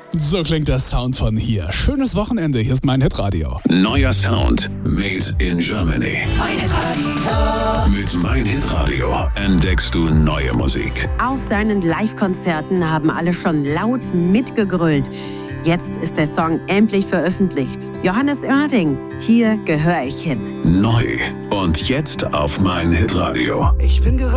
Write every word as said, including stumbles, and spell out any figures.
So klingt der Sound von hier. Schönes Wochenende, hier ist mein Hitradio. Neuer Sound, made in Germany. Mein Hitradio. Mit Mein Hitradio entdeckst du neue Musik. Auf seinen Live-Konzerten haben alle schon laut mitgegrölt. Jetzt ist der Song endlich veröffentlicht. Johannes Oerding, hier gehöre ich hin. Neu und jetzt auf Mein Hitradio. Ich bin